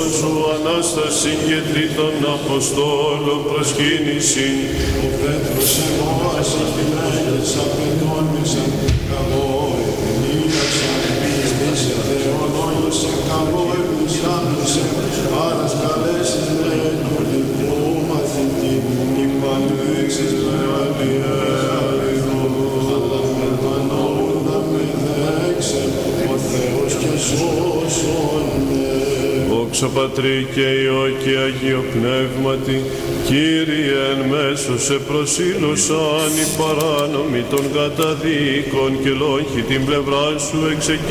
σου Ανάσταση και τρίτων Αποστόλων προσκύνησιν. Ο Πέτρος εμάς αστημένες απενόμησαν, καγώ επενίασαν, πίστησε Θεόν όλωσαν, καγώ επουσιάνωσαν, άρας καλέσεις με το λεπτό μαθητή, υπανέξεις με αλλιέριθο, αλλά με πανόλα με δέξε, ο Θεός και σώσον με. Δόξα Πατρί και Υιό και Αγίο Πνεύματι, Κύριε εν μέσω σε προσήλωσαν οι παράνομοι των καταδίκων και λόγοι την πλευρά σου